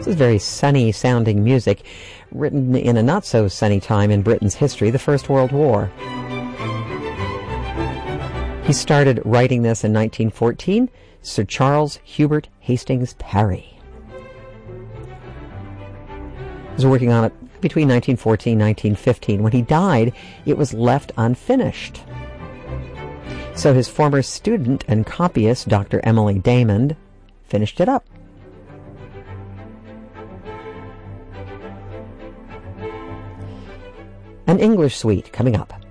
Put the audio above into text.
This is very sunny-sounding music, written in a not-so-sunny time in Britain's history, the First World War. He started writing this in 1914, Sir Charles Hubert Hastings Parry. He was working on it between 1914 and 1915. When he died, it was left unfinished. So his former student and copyist, Dr. Emily Damon, finished it up. An English suite coming up.